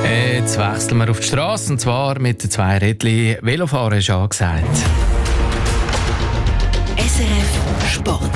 Jetzt wechseln wir auf die Straße, und zwar mit den 2 Rädchen. Velofahren ist angesagt. SRF Sport.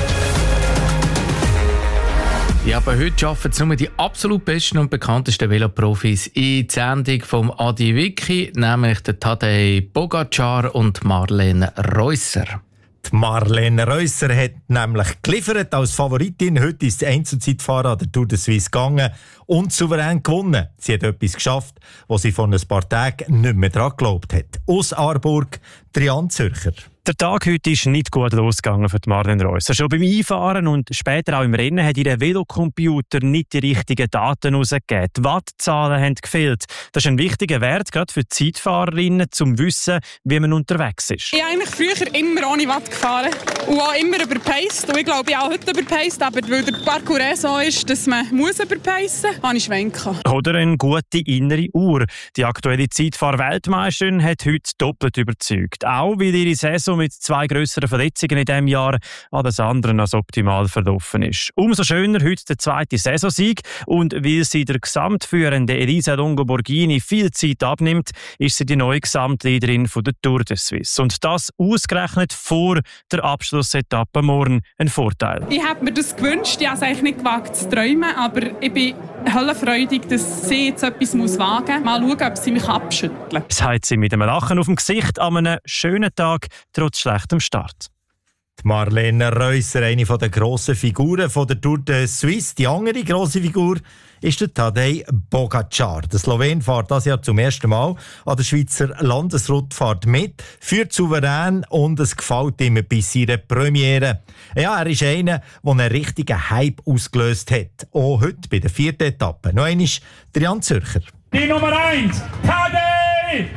Ja, aber heute arbeiten es nur die absolut besten und bekanntesten Veloprofis in die Sendung vom Adi Vicky, nämlich der Tadej Pogačar und Marlene Reusser. Die Marlene Reusser hat nämlich geliefert als Favoritin. Heute ist die Einzelzeitfahrer an der Tour de Suisse gegangen und souverän gewonnen. Sie hat etwas geschafft, was sie vor ein paar Tagen nicht mehr daran geglaubt hat. Aus Aarburg, Trian Zürcher. Der Tag heute ist nicht gut losgegangen für Marlene Reusser. Schon beim Einfahren und später auch im Rennen hat ihr Velocomputer nicht die richtigen Daten herausgegeben. Die Wattzahlen haben gefehlt. Das ist ein wichtiger Wert, gerade für die Zeitfahrerinnen, um zu wissen, wie man unterwegs ist. Ich habe eigentlich früher immer ohne Watt gefahren und auch immer überpaced. Und ich glaube, ich habe auch heute überpaced, aber weil der Parcours so ist, dass man überpacen muss, habe ich schwenken. Oder eine gute innere Uhr. Die aktuelle Zeitfahr-Weltmeisterin hat heute doppelt überzeugt. Auch weil ihre Saison mit 2 grösseren Verletzungen in diesem Jahr alles andere als optimal verlaufen ist. Umso schöner heute der 2. Saisonsieg, und weil sie der gesamtführende Elisa Longo Borghini viel Zeit abnimmt, ist sie die neue Gesamtleaderin von der Tour de Suisse. Und das ausgerechnet vor der Abschlussetappe morgen ein Vorteil. Ich habe mir das gewünscht, ich habe es eigentlich nicht gewagt zu träumen, aber ich bin höllenfreudig, dass sie jetzt etwas wagen muss. Mal schauen, ob sie mich abschütteln. Sagt sie mit einem Lachen auf dem Gesicht an einem schönen Tag, trotz schlechtem Start. Die Marlene Reusser, eine der grossen Figuren von der Tour de Suisse. Die andere grosse Figur ist der Tadej Pogačar. Der Slowen fährt das Jahr zum ersten Mal an der Schweizer Landesrundfahrt mit, führt souverän und es gefällt ihm bis seiner Premiere. Ja, er ist einer, der einen richtigen Hype ausgelöst hat. Auch heute bei der 4. Etappe. Noch einmal der Jan Zürcher. Die Nummer 1, Tadej!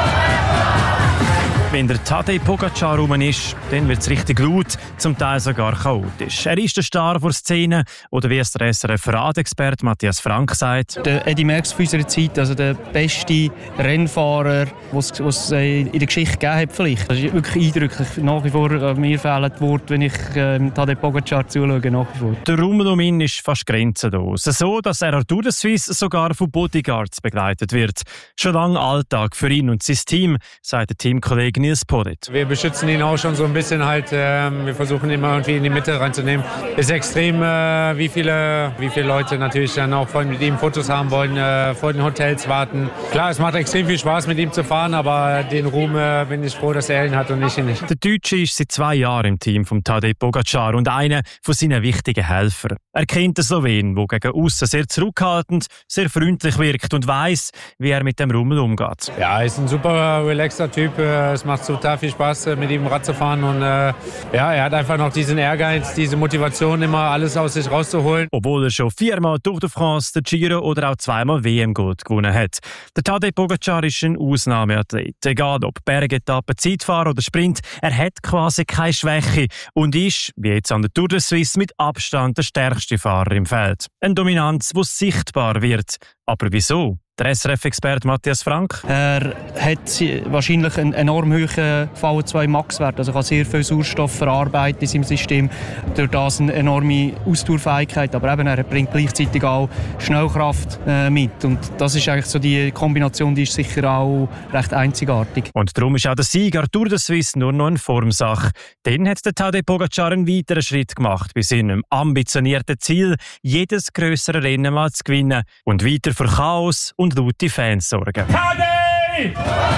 Wenn der Tadej Pogačar rum ist, dann wird es richtig laut, zum Teil sogar chaotisch. Er ist der Star der Szene, oder wie es der SRF-Radexperte Matthias Frank sagt. Der Eddy Merckx von unserer Zeit, also der beste Rennfahrer, was es in der Geschichte gegeben hat vielleicht. Das ist wirklich eindrücklich. Nach wie vor mir fehlen die Worte, wenn ich Tadej Pogačar zuschaue, nach wie vor. Der Rummel um ihn ist fast grenzenlos. So, dass er an Tour de Suisse sogar von Bodyguards begleitet wird. Schon lange Alltag für ihn und sein Team, sagt der Teamkollege Nils Podit. Wir beschützen ihn auch schon so ein bisschen halt. Wir versuchen ihn immer irgendwie in die Mitte reinzunehmen. Es ist extrem, wie viele Leute natürlich dann auch mit ihm Fotos haben wollen, vor den Hotels warten. Klar, es macht extrem viel Spaß, mit ihm zu fahren, aber den Ruhm bin ich froh, dass er ihn hat und ich ihn nicht. Der Deutsche ist seit 2 Jahren im Team von Tadej Pogačar und einer von seinen wichtigen Helfern. Er kennt den Slowen, der gegen aussen sehr zurückhaltend, sehr freundlich wirkt und weiss, wie er mit dem Rummel umgeht. Ja, er ist ein super relaxter Typ. Es macht total viel Spaß, mit ihm Rad zu fahren. Und er hat einfach noch diesen Ehrgeiz, diese Motivation, immer alles aus sich rauszuholen. Obwohl er schon 4-mal Tour de France, der Giro oder auch 2-mal WM-Gold gewonnen hat. Der Tadej Pogačar ist ein Ausnahmeathlet. Egal ob Bergetappe, Zeitfahrer oder Sprint, er hat quasi keine Schwäche und ist, wie jetzt an der Tour de Suisse, mit Abstand der stärkste Fahrer im Feld. Eine Dominanz, die sichtbar wird. Aber wieso? Der SRF-Experte Matthias Frank. Er hat wahrscheinlich einen enorm hohen VO2-Max-Wert. Also kann sehr viel Sauerstoff verarbeiten in seinem System. Durch das eine enorme Ausdauerfähigkeit. Aber eben, er bringt gleichzeitig auch Schnellkraft mit. Und das ist eigentlich so die Kombination, die ist sicher auch recht einzigartig. Und darum ist auch der Sieg an Tour de Suisse nur noch eine Formsache. Dann hat der Tadej Pogačar einen weiteren Schritt gemacht bei seinem ambitionierten Ziel, jedes grössere Rennen mal zu gewinnen und weiter für Chaos und laute Fans sorgen. Tadej!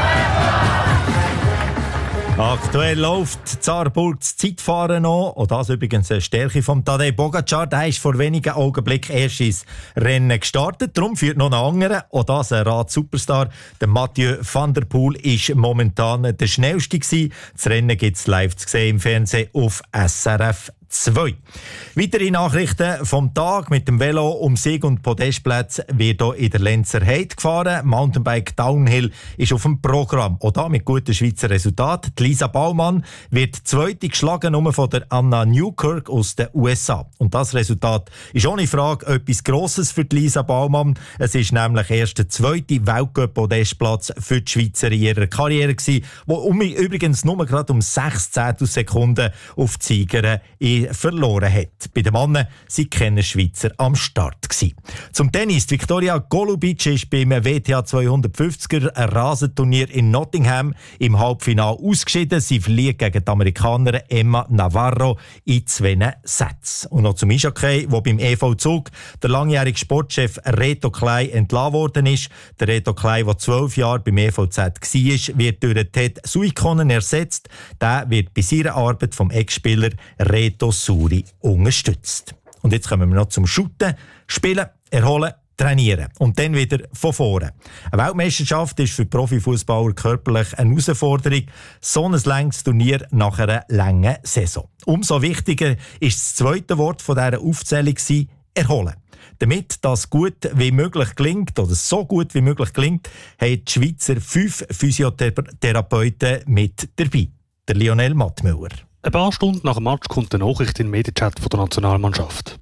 Aktuell läuft in Saarburg das Zeitfahren noch. Und das übrigens eine Stärke von Tadej Pogačar. Der ist vor wenigen Augenblicken erst ins Rennen gestartet. Darum führt noch ein anderer. Und das ein Rad-Superstar. Der Mathieu van der Poel ist momentan der schnellste gewesen. Das Rennen gibt es live zu sehen im Fernsehen auf SRF 2. Weitere Nachrichten vom Tag mit dem Velo um Sieg und Podestplätze wird hier in der Lenzer Heide gefahren. Mountainbike Downhill ist auf dem Programm. Auch da mit guten Schweizer Resultaten. Die Lisa Baumann wird zweite geschlagen, nur von der Anna Newkirk aus den USA. Und das Resultat ist ohne Frage etwas Grosses für die Lisa Baumann. Es ist nämlich erst der zweite Weltcup-Podestplatz für die Schweizer in ihrer Karriere gewesen, wo übrigens nur gerade um 6 Sekunden auf die Siegerin verloren hat. Bei den Männern waren keine Schweizer am Start gewesen. Zum Tennis. Viktoria Golubic ist beim WTA 250er Rasenturnier in Nottingham im Halbfinale ausgeschieden. Sie verliert gegen die Amerikanerin Emma Navarro in 2 Sätzen. Und noch zum Eishockey, wo beim EV Zug der langjährige Sportchef Reto Klein entlassen worden ist. Der Reto Klein, der 12 Jahre beim EVZ war, wird durch Ted Suikonen ersetzt. Der wird bei seiner Arbeit vom Ex-Spieler Reto Suri unterstützt. Und jetzt kommen wir noch zum Shooten, Spielen, Erholen, Trainieren und dann wieder von vorne. Eine Weltmeisterschaft ist für Profifußballer körperlich eine Herausforderung. So ein langes Turnier nach einer langen Saison. Umso wichtiger ist das zweite Wort von dieser Aufzählung: Erholen. Damit das gut wie möglich gelingt, oder so gut wie möglich gelingt, haben die Schweizer 5 Physiotherapeuten mit dabei. Der Lionel Mattmüller. Ein paar Stunden nach dem Match kommt eine Nachricht in den Medienchat von der Nationalmannschaft.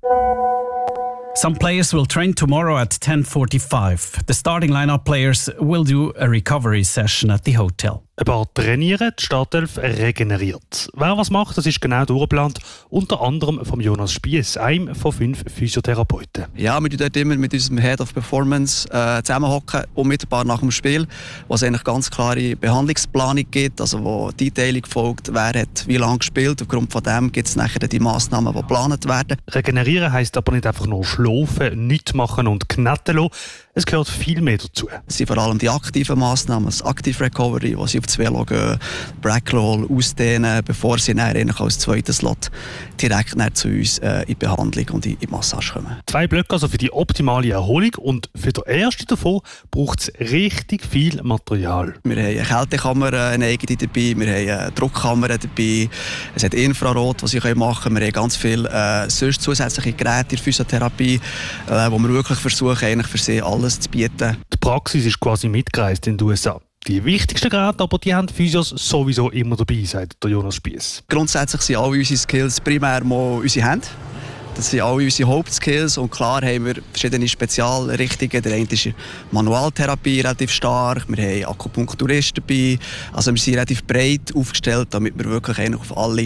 Some players will train tomorrow at 10:45. The starting lineup players will do a recovery session at the hotel. Ein paar trainieren, die Startelf regeneriert. Wer was macht, das ist genau durchgeplant. Unter anderem von Jonas Spiess, einem von 5 Physiotherapeuten. Ja, wir tun dort immer mit unserem Head of Performance zusammenhocken, unmittelbar nach dem Spiel, wo es eigentlich ganz klare Behandlungsplanung gibt, also wo die Einteilung folgt, wer hat wie lange gespielt. Aufgrund von dem gibt es nachher die Massnahmen, die geplant werden. Regenerieren heisst aber nicht einfach nur schlafen, nichts machen und knetten lassen. Es gehört viel mehr dazu. Es sind vor allem die aktiven Massnahmen, das Active Recovery, wo sie auf das Velo gehen, Brackroll ausdehnen, bevor sie dann als zweiten Slot direkt zu uns in die Behandlung und in die Massage kommen. 2 Blöcke also für die optimale Erholung, und für den ersten davon braucht es richtig viel Material. Wir haben eine Kältekammer, eine eigene dabei, wir haben eine Druckkammer dabei, es hat Infrarot, was sie machen können. Wir haben ganz viele sonst zusätzliche Geräte in der Physiotherapie, wo wir wirklich versuchen, eigentlich für sie alles zu bieten. Die Praxis ist quasi mitgereist in den USA. Die wichtigsten Geräte aber, die haben Physios sowieso immer dabei, sagt der Jonas Spiess. Grundsätzlich sind alle unsere Skills primär mal unsere Hände. Das sind alle unsere Hauptskills, und klar haben wir verschiedene Spezialrichtungen. Der eine ist Manualtherapie relativ stark, wir haben Akupunkturisten dabei. Also wir sind relativ breit aufgestellt, damit wir wirklich auf alle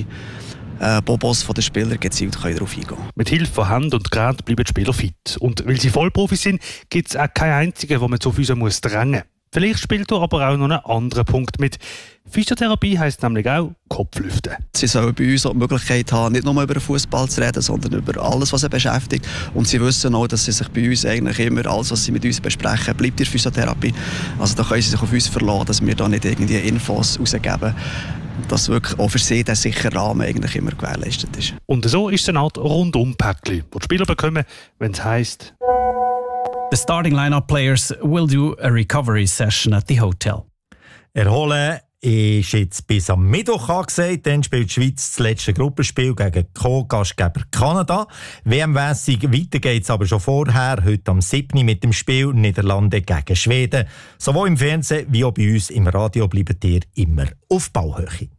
Bobos der Spieler gezielt darauf eingehen können. Mit Hilfe von Händen und Geräten bleiben die Spieler fit. Und weil sie Vollprofis sind, gibt es auch keinen einzigen, den man zu Physio muss drängen muss. Vielleicht spielt er aber auch noch einen anderen Punkt mit. Physiotherapie heisst nämlich auch Kopflüften. Sie sollen bei uns auch die Möglichkeit haben, nicht nur über den Fußball zu reden, sondern über alles, was sie beschäftigt. Und sie wissen auch, dass sie sich bei uns eigentlich immer, alles, was sie mit uns besprechen, bleibt in der Physiotherapie. Also da können sie sich auf uns verlassen, dass wir da nicht irgendwie Infos rausgeben. Dass wirklich auch für sie der sichere Rahmen eigentlich immer gewährleistet ist. Und so ist es eine Art Rundum-Päckchen, das die Spieler bekommen, wenn es heisst: The starting lineup players will do a recovery session at the hotel. Erholen ist jetzt bis am Mittwoch angesagt. Dann spielt die Schweiz das letzte Gruppenspiel gegen Co-Gastgeber Kanada. WM-mässig weiter geht es aber schon vorher. Heute am 7. mit dem Spiel Niederlande gegen Schweden. Sowohl im Fernsehen wie auch bei uns im Radio bleibt ihr immer auf Ballhöhe.